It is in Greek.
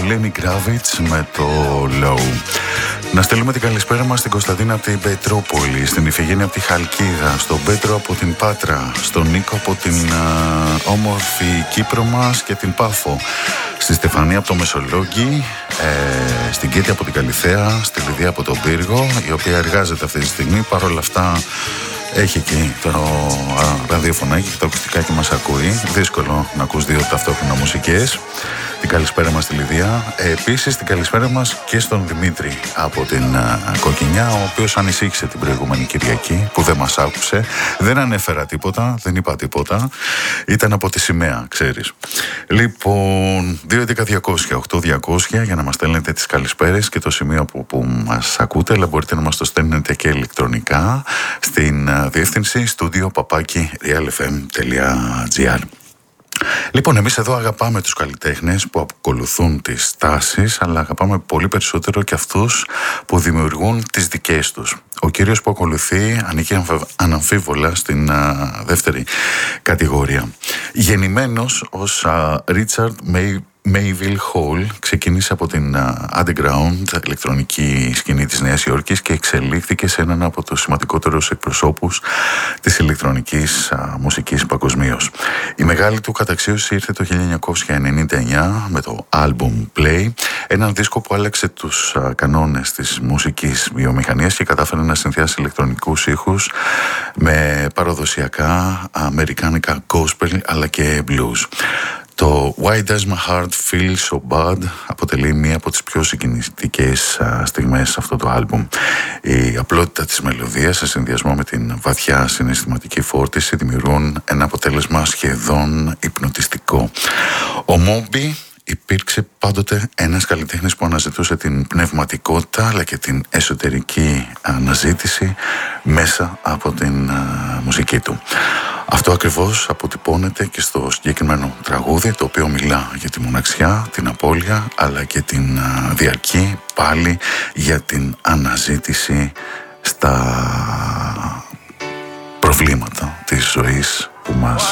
Lenny Kravitz με το Low. Να στείλουμε την καλησπέρα μας στην Κωνσταντίνα από την Πετρούπολη, στην Ιφηγένεια από τη Χαλκίδα, στον Πέτρο από την Πάτρα, στον Νίκο από την όμορφη Κύπρο μας και την Πάφο, στη Στεφανία από το Μεσολόγγι, στην Κέτη από την Καλιθέα, στη Λιδία από τον Πύργο, η οποία εργάζεται αυτή τη στιγμή. Παρ' όλα αυτά έχει εκεί το ραδιοφωνάκι και τα ακουστικά και μας ακούει. Δύσκολο να ακούς δύο ταυτόχρονα μουσικές. Την καλησπέρα μας στη Λιδία. Επίσης την καλησπέρα μας και στον Δημήτρη από την Κοκκινιά, ο οποίος ανησύχησε την προηγούμενη Κυριακή που δεν μας άκουσε. Δεν ανέφερα τίποτα, δεν είπα τίποτα. Ήταν από τη σημαία, ξέρεις. Λοιπόν, 2.11.200.8.200 για να μας στέλνετε τις καλησπέρες και το σημείο που μας ακούτε, αλλά μπορείτε να μας το στέλνετε και ηλεκτρονικά στην διεύθυνση studio@realfm.gr. Λοιπόν, εμείς εδώ αγαπάμε τους καλλιτέχνες που ακολουθούν τις τάσεις, αλλά αγαπάμε πολύ περισσότερο και αυτούς που δημιουργούν τις δικές τους. Ο κύριος που ακολουθεί ανήκει αναμφίβολα στην δεύτερη κατηγορία. Γεννημένος ως Richard Mayville Hall, ξεκίνησε από την underground ηλεκτρονική σκηνή της Νέας Υόρκης και εξελίχθηκε σε έναν από τους σημαντικότερους εκπροσώπους της ηλεκτρονικής μουσικής παγκοσμίως. Η μεγάλη του καταξίωση ήρθε το 1999 με το album Play, έναν δίσκο που άλλαξε τους κανόνες της μουσικής βιομηχανίας και κατάφερε να συνδυάσει ηλεκτρονικούς ήχους με παραδοσιακά αμερικάνικα gospel αλλά και blues. Το Why Does My Heart Feel So Bad αποτελεί μία από τις πιο συγκινητικές στιγμές σε αυτό το άλμπουμ. Η απλότητα της μελωδίας σε συνδυασμό με την βαθιά συναισθηματική φόρτιση δημιουργούν ένα αποτέλεσμα σχεδόν υπνοτιστικό. Ο Moby υπήρξε πάντοτε ένας καλλιτέχνης που αναζητούσε την πνευματικότητα αλλά και την εσωτερική αναζήτηση μέσα από την μουσική του. Αυτό ακριβώς αποτυπώνεται και στο συγκεκριμένο τραγούδι, το οποίο μιλά για τη μοναξιά, την απώλεια αλλά και την διαρκή πάλι για την αναζήτηση στα προβλήματα της ζωής που μας